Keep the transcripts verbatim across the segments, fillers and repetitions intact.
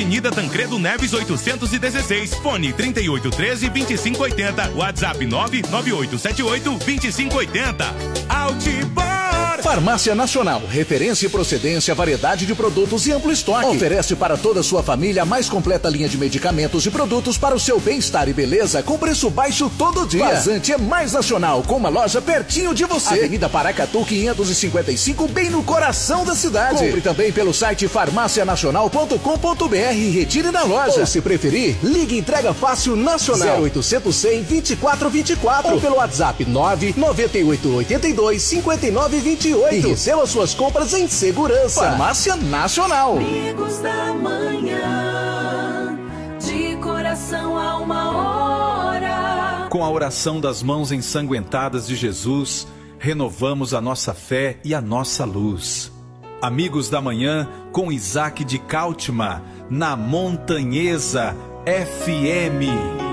Avenida Tancredo Neves oitocentos e dezesseis, fone trinta e oito, treze, vinte e cinco oitenta, WhatsApp nove nove oito sete oito, vinte e cinco oitenta. Altibor! Farmácia Nacional, referência e procedência, variedade de produtos e amplo estoque. Oferece para toda a sua família a mais completa linha de medicamentos e produtos para o seu bem-estar e beleza com preço baixo todo dia. Vazante é mais nacional, com uma loja pertinho de você. Avenida Paracatu quinhentos e cinquenta e cinco, bem no coração da cidade. Compre também pelo site farmácia nacional ponto com ponto br e retire na loja. Ou se preferir, ligue Entrega Fácil Nacional zero oitocentos, cem, vinte e quatro vinte e quatro ou pelo WhatsApp nove nove oito oito dois, cinco nove dois oito e receba suas compras em segurança. Farmácia Nacional. Amigos da manhã, de coração a uma hora. Com a oração das mãos ensanguentadas de Jesus, renovamos a nossa fé e a nossa luz. Amigos da manhã, com Isaac de Cáltima, na Montanhesa F M.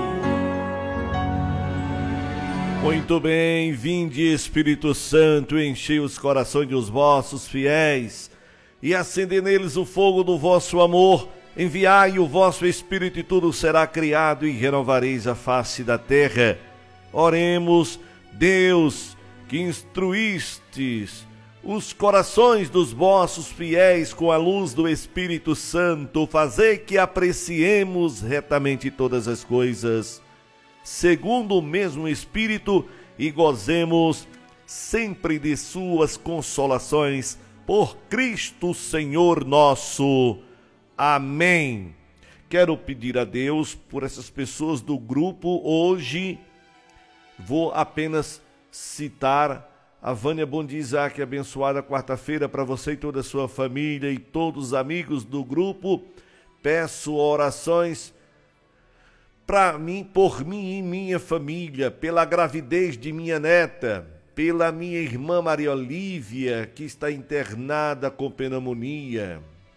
Muito bem, vinde Espírito Santo, enchei os corações dos vossos fiéis e acendei neles o fogo do vosso amor. Enviai o vosso Espírito e tudo será criado e renovareis a face da terra. Oremos, Deus, que instruístes os corações dos vossos fiéis com a luz do Espírito Santo, fazei que apreciemos retamente todas as coisas, segundo o mesmo Espírito, e gozemos sempre de suas consolações, por Cristo Senhor nosso. Amém. Quero pedir a Deus por essas pessoas do grupo. Hoje vou apenas citar a Vânia Bom Dia Isaac, abençoada quarta-feira para você e toda a sua família e todos os amigos do grupo. Peço orações para mim, por mim e minha família, pela gravidez de minha neta, pela minha irmã Maria Olívia, que está internada com pneumonia.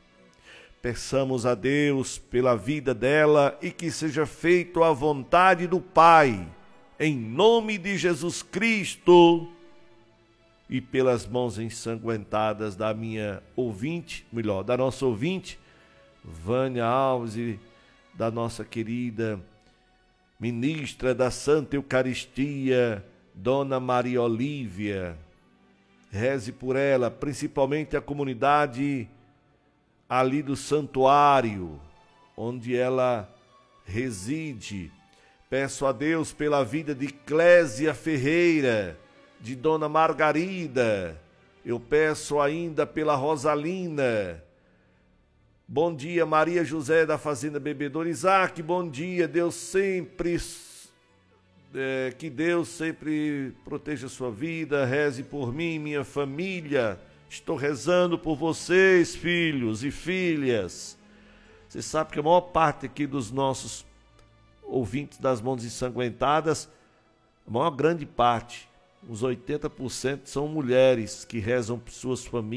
Peçamos a Deus pela vida dela e que seja feito a vontade do Pai, em nome de Jesus Cristo, e pelas mãos ensanguentadas da minha ouvinte, melhor, da nossa ouvinte, Vânia Alves, e da nossa querida ministra da Santa Eucaristia, Dona Maria Olívia. Reze por ela, principalmente a comunidade ali do santuário, onde ela reside. Peço a Deus pela vida de Clésia Ferreira, de Dona Margarida. Eu peço ainda pela Rosalina. Bom dia, Maria José da Fazenda Bebedouro. Isaac, bom dia. Deus sempre, é, que Deus sempre proteja a sua vida. Reze por mim e minha família. Estou rezando por vocês, filhos e filhas. Você sabe que a maior parte aqui dos nossos ouvintes das mãos ensanguentadas, a maior grande parte, uns oitenta por cento, são mulheres que rezam por suas famílias.